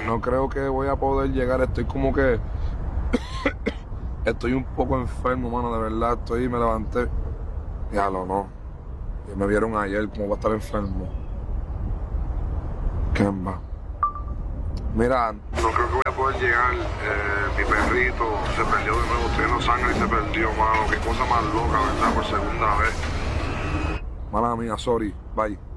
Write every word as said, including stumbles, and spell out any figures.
no creo que voy a poder llegar. Estoy como que... Estoy un poco enfermo, mano, de verdad. Estoy, me levanté. Ya lo no. Y me vieron ayer, como va a estar enfermo. ¿Qué va? Mira, no creo que voy a poder llegar. Eh, mi perrito se perdió de nuevo. Estoy en sangre y se perdió, mano. Qué cosa más loca, ¿verdad? Por segunda vez. Mala mía, sorry. Bye.